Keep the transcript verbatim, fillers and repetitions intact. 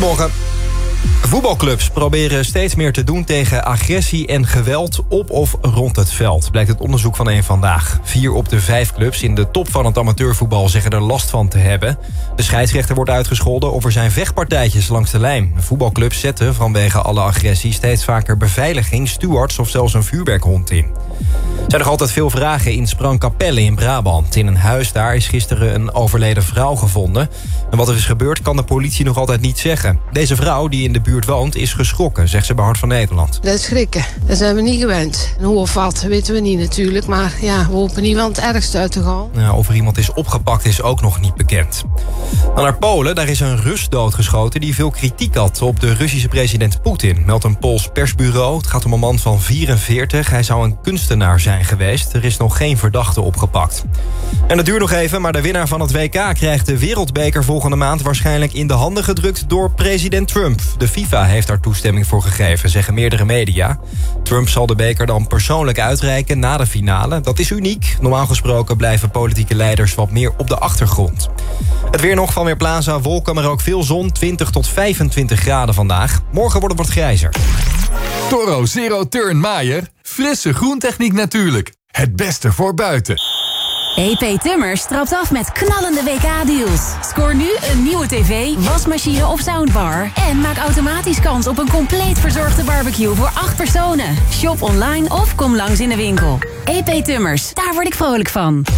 Goedemorgen. Voetbalclubs proberen steeds meer te doen tegen agressie en geweld op of rond het veld. Blijkt het onderzoek van één Vandaag. Vier op de vijf clubs in de top van het amateurvoetbal zeggen er last van te hebben. De scheidsrechter wordt uitgescholden of er zijn vechtpartijtjes langs de lijn. Voetbalclubs zetten vanwege alle agressie steeds vaker beveiliging, stewards of zelfs een vuurwerkhond in. Er zijn nog altijd veel vragen in Sprangkapelle in Brabant. In een huis daar is gisteren een overleden vrouw gevonden. En wat er is gebeurd kan de politie nog altijd niet zeggen. Deze vrouw, die in de buurt woont, is geschrokken, zegt ze bij Hart van Nederland. Dat is schrikken. Dat zijn we niet gewend. En hoe of wat, weten we niet natuurlijk. Maar ja, we hopen niet wel het ergste uit te gaan. Nou, of er iemand is opgepakt is ook nog niet bekend. Dan naar Polen, daar is een Rus doodgeschoten die veel kritiek had op de Russische president Poetin, meldt een Pools persbureau. Het gaat om een man van vierenveertig. Hij zou een kunstenaar zijn geweest. Er is nog geen verdachte opgepakt. En dat duurt nog even, maar de winnaar van het W K krijgt de wereldbeker volgende maand waarschijnlijk in de handen gedrukt door president Trump. De FIFA heeft daar toestemming voor gegeven, zeggen meerdere media. Trump zal de beker dan persoonlijk uitreiken na de finale. Dat is uniek. Normaal gesproken blijven politieke leiders wat meer op de achtergrond. Het weer nog van Weerplaza, wolken, maar ook veel zon. twintig tot vijfentwintig graden vandaag. Morgen wordt het wat grijzer. Toro Zero Turn Maier. Frisse groentechniek natuurlijk. Het beste voor buiten. E P Tummers trapt af met knallende W K-deals. Scoor nu een nieuwe tv, wasmachine of soundbar. En maak automatisch kans op een compleet verzorgde barbecue voor acht personen. Shop online of kom langs in de winkel. E P Tummers, daar word ik vrolijk van.